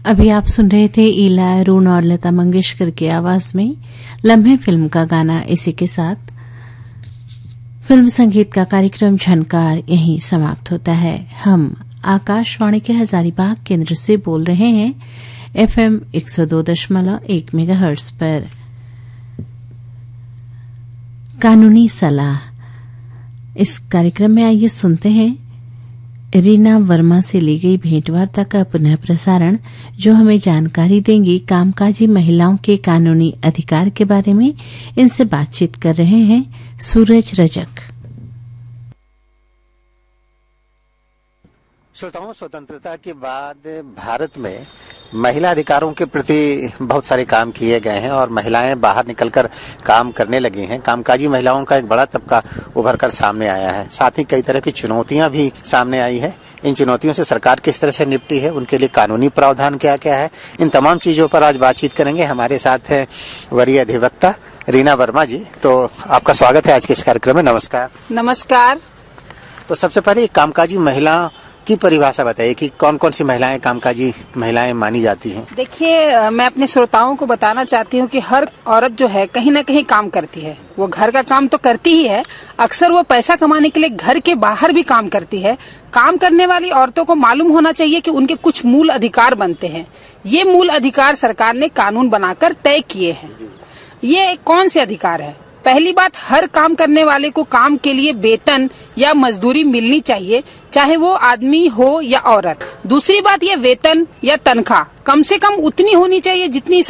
अभी आप सुन रहे थे ईला अरुण और लता मंगेशकर की आवाज में लम्हे फिल्म का गाना। इसी के साथ फिल्म संगीत का कार्यक्रम झनकार यहीं समाप्त होता है। हम आकाशवाणी के हजारीबाग केंद्र से बोल रहे हैं FM 102.1 मेगाहर्ट्ज पर। कानूनी सलाह, इस कार्यक्रम में आइए सुनते हैं रीना वर्मा से ली गई भेंटवार्ता का पुनः प्रसारण, जो हमें जानकारी देंगी कामकाजी महिलाओं के कानूनी अधिकार के बारे में। इनसे बातचीत कर रहे हैं सूरज रजक। श्रोताओं, स्वतंत्रता के बाद भारत में महिला अधिकारों के प्रति बहुत सारे काम किए गए हैं और महिलाएं बाहर निकलकर काम करने लगी हैं। कामकाजी महिलाओं का एक बड़ा तबका उभर कर सामने आया है। साथ ही कई तरह की चुनौतियां भी सामने आई है। इन चुनौतियों से सरकार किस तरह से निपटी है, उनके लिए कानूनी प्रावधान क्या क्या है, इन तमाम चीजों पर आज बातचीत करेंगे। हमारे साथ है वरीय अधिवक्ता रीना वर्मा जी। तो आपका स्वागत है आज के इस कार्यक्रम में। नमस्कार। नमस्कार। तो सबसे पहले कामकाजी महिला की परिभाषा बताइए कि कौन कौन सी महिलाएं कामकाजी महिलाएं मानी जाती हैं। देखिए, मैं अपने श्रोताओं को बताना चाहती हूँ कि हर औरत जो है कहीं न कहीं काम करती है। वो घर का काम तो करती ही है, अक्सर वो पैसा कमाने के लिए घर के बाहर भी काम करती है। काम करने वाली औरतों को मालूम होना चाहिए कि उनके कुछ मूल अधिकार बनते हैं। ये मूल अधिकार सरकार ने कानून बनाकर तय किए हैं। ये कौन से अधिकार है? पहली बात, हर काम करने वाले को काम के लिए वेतन या मजदूरी मिलनी चाहिए, चाहे वो आदमी हो या औरत। दूसरी बात, ये वेतन या तनख्वाह कम से कम उतनी होनी चाहिए जितनी